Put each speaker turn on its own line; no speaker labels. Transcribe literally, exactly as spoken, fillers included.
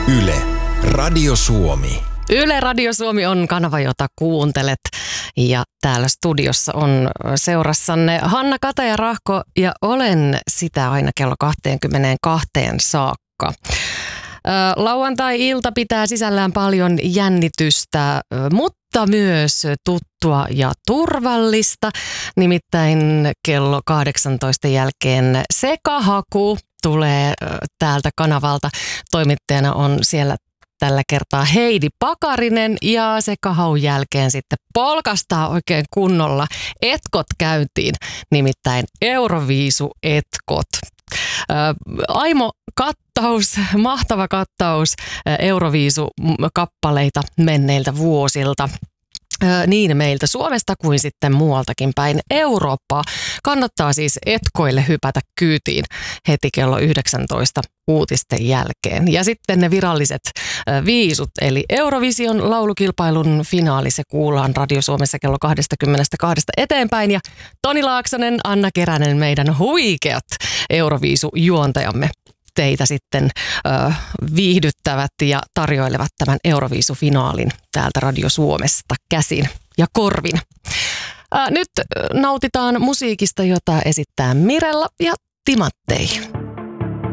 Yle, Radio Suomi.
Yle Radio Suomi on kanava, jota kuuntelet, ja täällä studiossa on seurassanne Hanna Kataja-Rahko, ja olen sitä aina kello kaksikymmentäkaksi saakka. Lauantai-ilta pitää sisällään paljon jännitystä, mutta myös tuttua ja turvallista. Nimittäin kello kahdeksantoista jälkeen Sekahaku tulee täältä kanavalta. Toimittajana on siellä tällä kertaa Heidi Pakarinen, ja Sekahaun jälkeen sitten polkastaa oikein kunnolla etkot käyntiin, nimittäin Euroviisu-etkot. Aimo kattaus, mahtava kattaus Euroviisu-kappaleita menneiltä vuosilta. Niin meiltä Suomesta kuin sitten muualtakin päin Eurooppaa. Kannattaa siis etkoille hypätä kyytiin heti kello yhdeksäntoista uutisten jälkeen. Ja sitten ne viralliset viisut, eli Eurovision laulukilpailun finaali, se kuullaan Radio Suomessa kello kaksikymmentäkaksi eteenpäin. Ja Toni Laaksonen, Anna Keränen, meidän huikeat Euroviisu-juontajamme teitä sitten ö, viihdyttävät ja tarjoilevat tämän Euroviisu-finaalin täältä Radio Suomesta käsin ja korvin. Ä, nyt nautitaan musiikista, jota esittää Mirella ja Timattei.